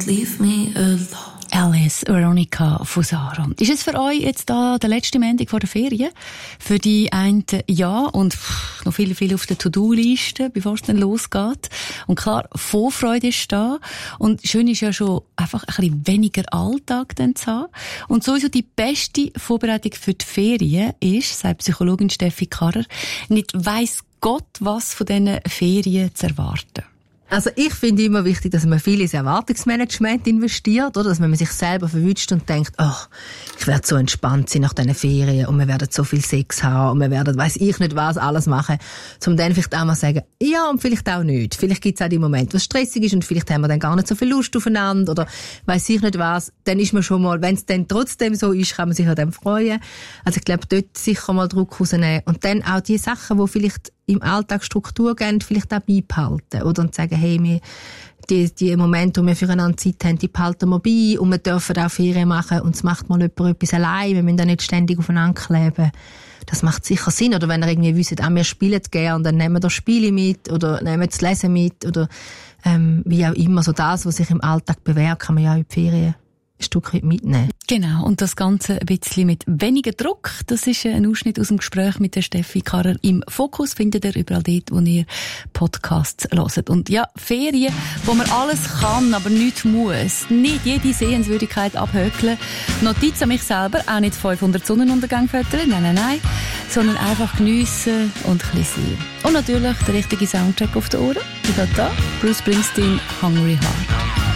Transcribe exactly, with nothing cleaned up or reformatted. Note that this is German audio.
leave me alone. Alice Veronica Fusaro. Ist es für euch jetzt da der letzte Montag vor der Ferien? Für die einen ja und pff, noch viel, viel auf der To-Do-Liste, bevor es dann losgeht. Und klar, Vorfreude ist da. Und schön ist ja schon einfach ein bisschen weniger Alltag dann zu haben. Und sowieso die beste Vorbereitung für die Ferien ist, sagt Psychologin Steffi Karrer, nicht weiss Gott, was von diesen Ferien zu erwarten. Also ich finde immer wichtig, dass man viel ins Erwartungsmanagement investiert, oder? Dass man sich selber verwünscht und denkt, ach, ich werde so entspannt sein nach diesen Ferien und wir werden so viel Sex haben und wir werden, weiss ich nicht was, alles machen, um dann vielleicht auch mal zu sagen, ja und vielleicht auch nicht. Vielleicht gibt es auch die Momente, wo es stressig ist und vielleicht haben wir dann gar nicht so viel Lust aufeinander oder weiss ich nicht was. Dann ist man schon mal, wenn es dann trotzdem so ist, kann man sich an dem freuen. Also ich glaube, dort sicher mal Druck rausnehmen und dann auch die Sachen, die vielleicht im Alltag Struktur geben, vielleicht auch beibehalten. Oder und sagen, hey, wir, die, die Momente, wo wir füreinander Zeit haben, die behalten wir bei und wir dürfen auch Ferien machen und es macht mal jemand etwas allein, wir müssen da nicht ständig aufeinander kleben. Das macht sicher Sinn. Oder wenn ihr irgendwie wisst, ah, wir spielen gerne, dann nehmen wir Spiele mit oder nehmen das Lesen mit oder ähm, wie auch immer. So das, was sich im Alltag bewährt, kann man ja auch in die Ferien ein Stück weit mitnehmen. Genau, und das Ganze ein bisschen mit weniger Druck. Das ist ein Ausschnitt aus dem Gespräch mit der Steffi Karrer. Im Fokus findet ihr überall dort, wo ihr Podcasts hört. Und ja, Ferien, wo man alles kann, aber nichts muss. Nicht jede Sehenswürdigkeit abhökeln. Notiz an mich selber, auch nicht fünfhundert Sonnenuntergänge füttern, nein, nein, nein. Sondern einfach geniessen und ein bisschen sehen. Und natürlich der richtige Soundtrack auf den Ohren. Ich habe da Bruce Springsteen, Hungry Heart.